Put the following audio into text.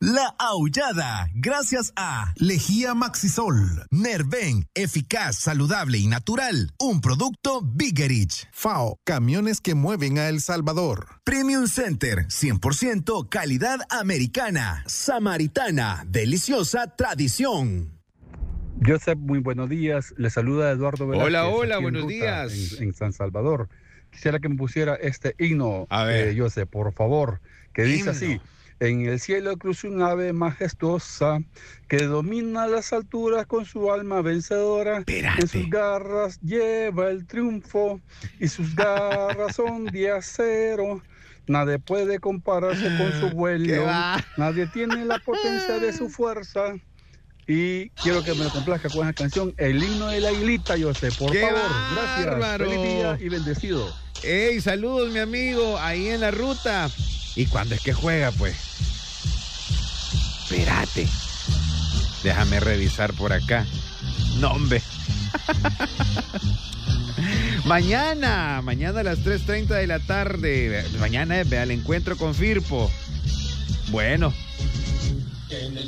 La Aullada, gracias a Lejía Maxisol, Nerven, eficaz, saludable y natural, un producto Biggerich. FAO, camiones que mueven a El Salvador. Premium Center, 100% calidad americana. Samaritana, deliciosa tradición. Joseph, muy buenos días. Le saluda Eduardo Velázquez. Hola, buenos días. En San Salvador. Quisiera que me pusiera este himno, a ver. Joseph, por favor, que dice así: en el cielo cruza un ave majestuosa que domina las alturas con su alma vencedora. Espérate. En sus garras lleva el triunfo y sus garras son de acero. Nadie puede compararse con su vuelo. Nadie tiene la potencia de su fuerza. Y quiero que me lo complazca con esa canción, el himno de la aguilita, Joseph, por favor. Gracias. Bárbaro. Feliz día y bendecido. Hey, saludos, mi amigo, ahí en la ruta. ¿Y cuándo es que juega, pues? Espérate. Déjame revisar por acá. No, hombre. Mañana a las 3:30 de la tarde. Mañana es, vea, el encuentro con Firpo. Bueno.